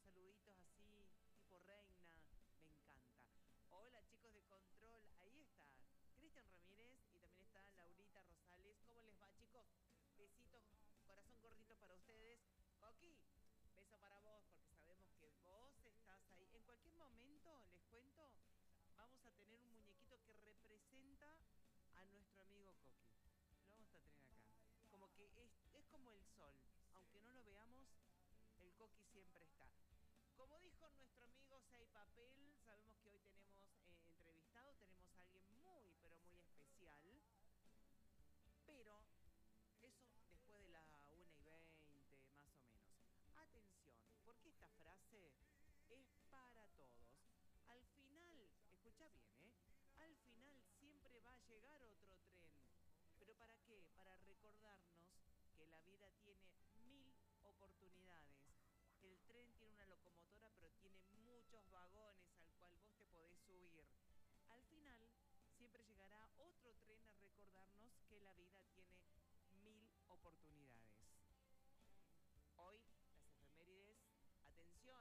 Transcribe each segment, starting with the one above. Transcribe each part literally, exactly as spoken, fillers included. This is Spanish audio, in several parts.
saluditos así, tipo reina, me encanta. Hola chicos de control, ahí está Cristian Ramírez y también está Laurita Rosales. ¿Cómo les va, chicos? Besitos, corazón gordito para ustedes. Coqui, beso para vos porque sabemos que vos estás ahí. En cualquier momento, les cuento, vamos a tener un muñequito que representa a nuestro amigo Coqui. Lo vamos a tener acá. Como que es, es como el sol. Aunque no lo veamos, el Coqui siempre está. Como dijo nuestro amigo Say Papel, sabemos que hoy tenemos eh, entrevistado, tenemos a alguien muy, pero muy especial. Pero eso después de la una y veinte, más o menos. Atención, porque esta frase es para todos. Al final, escucha bien, ¿eh? Al final siempre va a llegar otro tren. ¿Pero para qué? Para recordarnos que la vida tiene mil oportunidades. El tren tiene una locomotora, pero tiene muchos vagones al cual vos te podés subir. Al final, siempre llegará otro tren a recordarnos que la vida tiene mil oportunidades. Hoy, las efemérides, atención.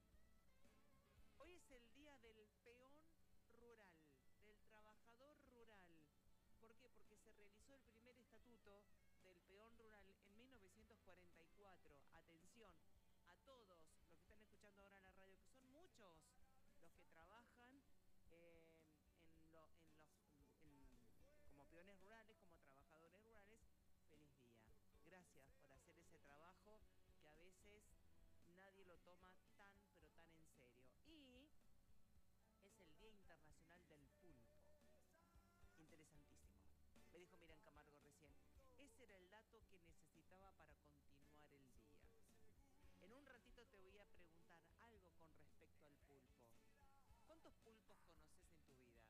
Hoy es el día del peón rural, del trabajador rural. ¿Por qué? Porque se realizó el primer estatuto del peón rural en mil novecientos cuarenta y cuatro. Atención a todos los que están escuchando ahora la radio, que son muchos los que trabajan eh, en, lo, en los, en, como peones rurales, como trabajadores rurales. Feliz día. Gracias por hacer ese trabajo que a veces nadie lo toma tan, pero tan en serio. Y es el Día Internacional del Pulpo. Interesantísimo. Me dijo Miriam Camargo recién. Ese era el dato que necesitaba para continuar el día. En un ratito te voy a preguntar algo con respecto al pulpo. ¿Cuántos pulpos conoces en tu vida?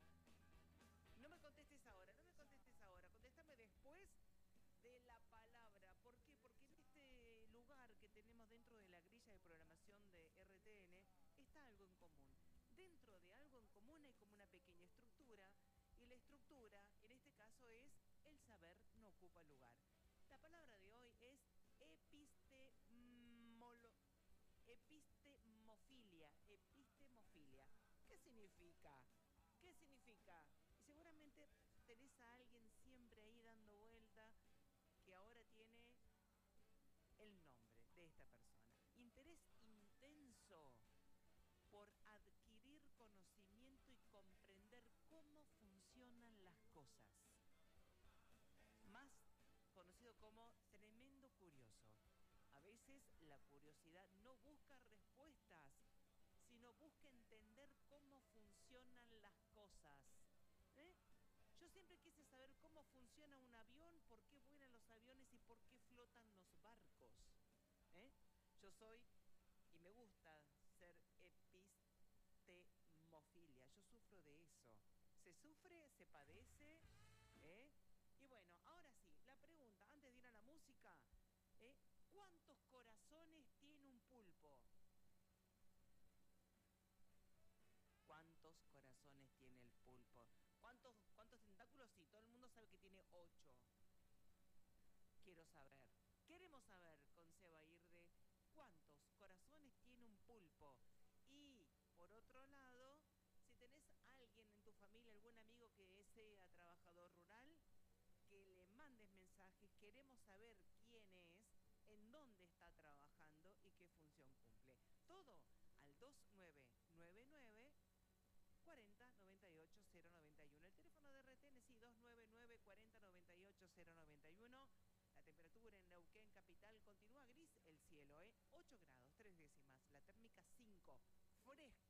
No me contestes ahora, no me contestes ahora. Contéstame después de la palabra. ¿Por qué? Porque en este lugar que tenemos dentro de la grilla de programación de R T N está algo en común. Dentro de algo en común hay como una pequeña estructura y la estructura en este caso es el saber no ocupa lugar. La palabra de hoy es epistemolo, epistemofilia. Epistemofilia. ¿Qué significa? ¿Qué significa? Y seguramente tenés a alguien siempre ahí dando vuelta que ahora tiene el nombre de esta persona. Interés intenso por adquirir conocimiento y comprender cómo funcionan las cosas. Más conocido como tremendo curioso. A veces la curiosidad no busca respuestas, sino busca entender cómo funcionan las cosas. ¿Eh? Yo siempre quise saber cómo funciona un avión, por qué vuelan los aviones y por qué flotan los barcos. ¿Eh? Yo soy, y me gusta ser epistemofilia, yo sufro de eso. Se sufre, se padece, ¿eh? Y bueno, ahora sí, la pregunta, antes de ir a la música, ¿eh? ¿Cuántos corazones tiene un pulpo? ¿Cuántos corazones tiene el pulpo? ¿Cuántos, cuántos tentáculos? Sí, todo el mundo sabe que tiene ocho. Quiero saber. Queremos saber con Seba Irde cuántos corazones tiene un pulpo. Y, por otro lado, si tenés a alguien en tu familia, algún amigo que sea trabajador rural, que le mandes mensajes. Queremos saber quién es, en dónde está trabajando y qué función cumple. Todo al dos nueve nueve nueve cuarenta noventa y ocho cero noventa y uno. El teléfono de R T N, sí, dos nueve nueve cuarenta noventa y ocho cero noventa y uno. La temperatura en Neuquén capital continúa gris el cielo, ¿eh? ocho grados, tres décimas. La térmica cinco. Fresca.